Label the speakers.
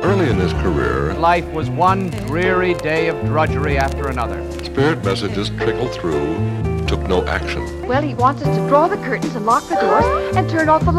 Speaker 1: Early in his career,
Speaker 2: Life was one dreary day of drudgery after another.
Speaker 1: spirit messages trickled through, took no action.
Speaker 3: Well, he wants us to draw the curtains and lock the doors and turn off the